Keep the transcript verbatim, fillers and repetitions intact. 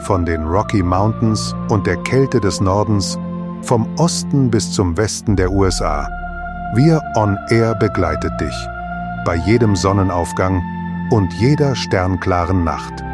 Von den Rocky Mountains und der Kälte des Nordens, vom Osten bis zum Westen der U S A. Wir On Air begleitet dich bei jedem Sonnenaufgang und jeder sternklaren Nacht.